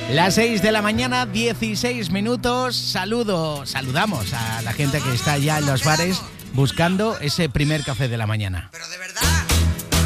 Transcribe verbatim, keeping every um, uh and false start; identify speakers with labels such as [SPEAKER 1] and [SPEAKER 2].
[SPEAKER 1] Las seis de la mañana, dieciséis minutos. Saludo, saludamos a la gente que está ya en los bares buscando ese primer café de la mañana.